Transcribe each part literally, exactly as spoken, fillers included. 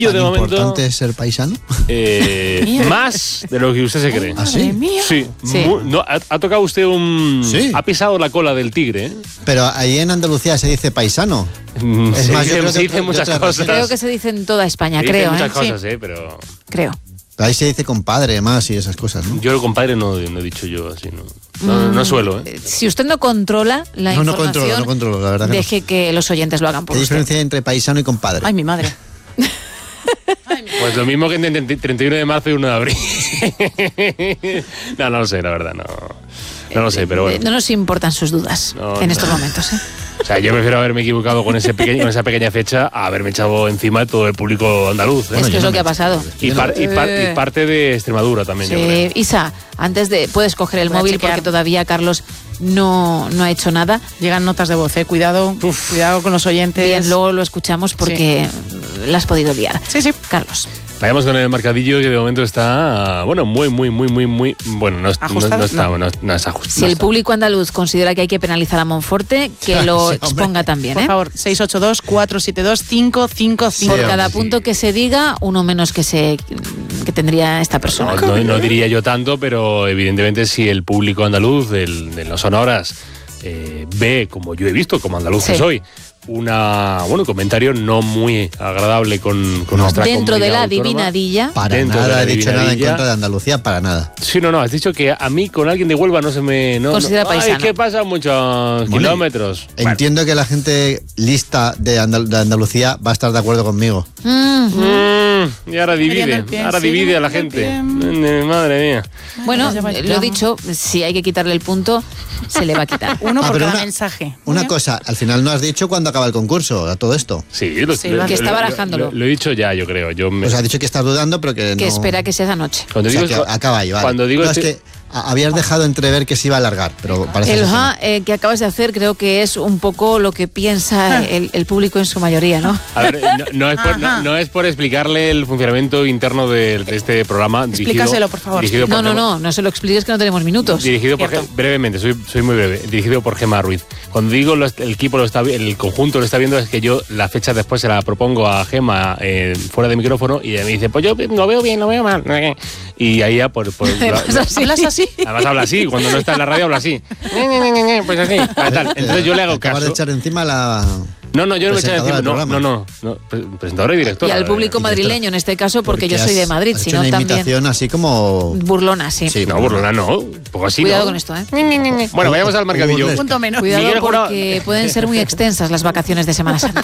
Yo de momento, ¿Importante es ser paisano? Eh, más de lo que usted se cree. ¿Ah, sí? Sí. Sí. Muy, no, ha, ha tocado usted un... Sí. Ha pisado la cola del tigre, ¿eh? Pero ahí en Andalucía se dice paisano. Mm, Es se más, yo dicen, creo que se dicen de muchas otras cosas. regiones. Creo que se dice en toda España, Se dicen creo, muchas ¿eh? cosas, Sí, ¿eh? Pero creo. Ahí se dice compadre más y esas cosas, ¿no? yo el compadre no, no he dicho yo así, ¿no? No, no suelo, ¿eh? Si usted no controla la No, no información, controlo, no controlo, la verdad que no. deje que los oyentes lo hagan por ¿Qué usted. diferencia hay entre paisano y compadre? Ay, mi madre. Pues lo mismo que en treinta y uno de marzo y uno de abril. No, no lo sé, la verdad, no. No lo sé, pero bueno. Eh, No nos importan sus dudas No, en no. estos momentos, ¿eh? O sea, yo prefiero haberme equivocado con, ese pequeño, con esa pequeña fecha a haberme echado encima todo el público andaluz, ¿eh? es que yo es no lo que me ha pasado. Y, par- y, par- y parte de Extremadura también, yo creo. Sí, Isa, antes de... Puedes coger el Voy a móvil chequear. porque todavía Carlos no, no ha hecho nada. Llegan notas de voz, eh. Cuidado, cuidado con los oyentes. Bien, luego lo escuchamos porque la has podido liar. Sí, sí. Carlos. Vayamos con el marcadillo que de momento está, bueno, muy, muy, muy, muy, muy, bueno, no, es- no, ¿Ajustado? no está, No. no, no es ajustado. Si el público andaluz considera que hay que penalizar a Monforte, que lo Sí, hombre. exponga también, Por ¿eh? favor, seis ocho dos, cuatro siete dos, cinco cinco cinco. Por Sí, cada hombre, punto sí. que se diga, uno menos que se que tendría esta persona. No, no, no diría yo tanto, pero evidentemente si el público andaluz del- de los sonoras eh, ve, como yo he visto, como andaluz que Sí. soy, una, bueno, un comentario no muy agradable con, con No. nuestra Dentro de comunidad la autónoma. divinadilla. Para Dentro de nada la he dicho nada en adivinadilla. contra de Andalucía, para nada. Sí, no, no, has dicho que a mí con alguien de Huelva no se me... No, Considera no, paisano. Ay, que pasa muchos Bueno, kilómetros. Bueno. Entiendo que la gente lista de, Andal- de Andalucía va a estar de acuerdo conmigo. Mm. Mm, y ahora Metiendo divide, el pie, ahora sí, divide a la metiendo gente. el pie. Mm, Madre mía. Bueno, Ya va, lo ya. he dicho, si hay que quitarle el punto, se le va a quitar. Uno Ah, por pero cada una- mensaje. Una Muy cosa, al final no has dicho cuándo acaba el concurso, a todo esto. Sí, lo, Sí, lo- que está lo- barajándolo. Lo, lo he dicho ya, yo creo. Yo me, O sea, has dicho que estás dudando, pero que Que no... espera que sea esa noche. cuando O sea, digo, que acaba ahí, vale. cuando digo No, este- es que a- habías dejado entrever que se iba a alargar, pero parece El ser que no. ja eh, que acabas de hacer creo que es un poco lo que piensa el, el público en su mayoría, ¿no? A ver, no, no es por, no, Ajá. no es por explicarle el funcionamiento interno de, de este programa. Explícaselo, por favor. Dirigido por No, no, Gemma- no, no se lo expliques que no tenemos minutos. Dirigido por Cierto. Ge- brevemente, soy, soy muy breve. Dirigido por Gemma Ruiz. Cuando digo lo est- el equipo lo está vi- el conjunto lo está viendo, es que yo la fecha después se la propongo a Gemma eh, fuera de micrófono y ella me dice, pues yo lo veo bien, lo veo mal. Y ahí ya por, por Además, lo- así. ¿Hablas así? además habla así, cuando no está en la radio habla así. Pues así. tal. Entonces yo le hago Acabas caso. de echar encima la... No, no, yo no me eché presentadora encima. del No, no, programa. no, no. Pre- Presentadora y directora. Y al público eh, madrileño en este caso, porque, yo soy de has- Madrid, has hecho sino una también imitación así como... burlona, sí. Sí, No, burlona no. Un poco así, Cuidado ¿no? con esto, ¿eh? Bueno, vayamos al marcadillo. Burlesca. Punto menos. Cuidado Miguel Jurado- porque pueden ser muy extensas las vacaciones de Semana Santa.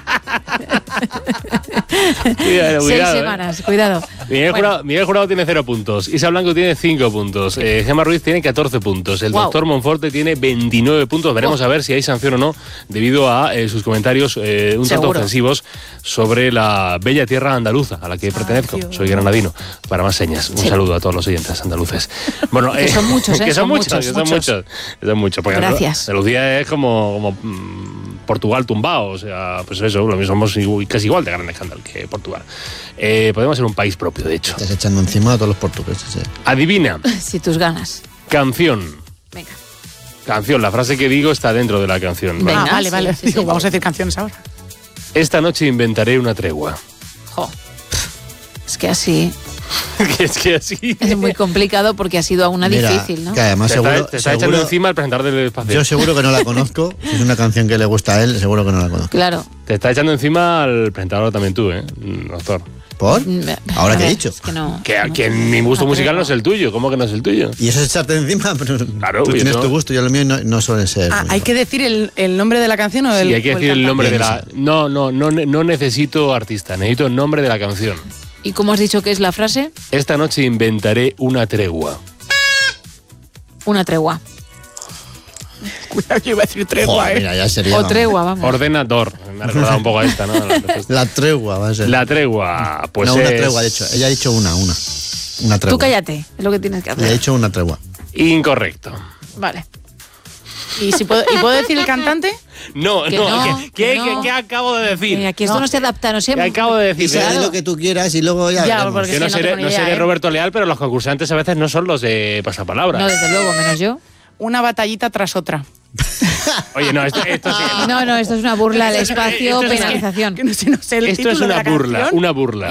Cuidado, Seis cuidado, ¿eh? semanas, cuidado. Miguel, Bueno. Jurado, Miguel Jurado tiene cero puntos. Isa Blanco tiene cinco puntos. Eh, Gemma Ruiz tiene catorce puntos. El Guau. doctor Monforte tiene veintinueve puntos. Veremos a ver si hay sanción o no debido a eh, sus comentarios eh, un tanto Seguro. ofensivos sobre la bella tierra andaluza a la que pertenezco. Dios. Soy granadino. Para más señas, un Sí. saludo a todos los oyentes andaluces. Bueno, Que son muchos, ¿eh? Que son, Son muchos, muchos, que son muchos. muchos. Que son muchos. Porque Gracias. Andalucía es como, como mm, Portugal tumbado. O sea, pues eso, lo mismo somos igual- casi igual de grande que Portugal. Eh, podemos ser un país propio, de hecho. Estás echando encima a todos los portugueses. ¿eh? Adivina, Si tus ganas. canción. Venga. Canción, la frase que digo está dentro de la canción. Venga. Ah, vale, sí, vale. sí, Digo, sí. vamos a decir canciones ahora. Esta noche inventaré una tregua. Jo. Es que así Que es que así. es muy complicado porque ha sido una Mira, difícil, ¿no? que además Te seguro, está, te está seguro- echando encima el presentador del espacio. yo seguro que no la conozco. Si es una canción que le gusta a él, seguro que no la conozco. Claro. Te está echando encima al presentador también tú, ¿eh, doctor? ¿Por? Mm, ¿Ahora a qué he ver, dicho? es que no, Que, no. que mi gusto No musical creo. no es el tuyo. ¿Cómo que no es el tuyo? Y eso es echarte encima, pero Claro, tú yo tienes no- tu gusto, yo lo mío no, no suele ser. Ah, muy hay que decir el, el nombre de la canción o el. Sí, hay que o decir el cantante? nombre de la... Bien, No, no, no, ne- no necesito artista, necesito el nombre de la canción. ¿Y cómo has dicho que es la frase? Esta noche inventaré una tregua. Una tregua. Cuidado, yo iba a decir tregua, Joder, ¿eh? mira, ya sería. O tregua, vamos. Ordenador. Me ha recordado un poco a esta, ¿no? La, La tregua va a ser. la tregua, pues no, una es tregua, de hecho. Ella ha dicho una, una. Una tregua. Tú cállate, es lo que tienes que Le ha hacer. dicho una tregua. incorrecto. Vale. ¿Y, si puedo, ¿Y puedo decir el cantante? No, Que no, no, ¿qué, que qué- no. qué acabo de decir? Eh, aquí esto no, se adapta, no sé. ¿Qué acabo de decir? Y Claro. di lo que tú quieras y luego ya. Ya, veremos. porque Yo sí, no no seré, tengo ni no idea, seré ¿eh? Roberto Leal, pero los concursantes a veces no son los de pasapalabra. No, desde luego, menos yo. Una batallita tras otra. Oye, no, esto, esto sí. No, no, esto es una burla al Esto es- espacio, esto es- penalización. Que no sé, no sé el Esto título es de una la burla, canción. una burla.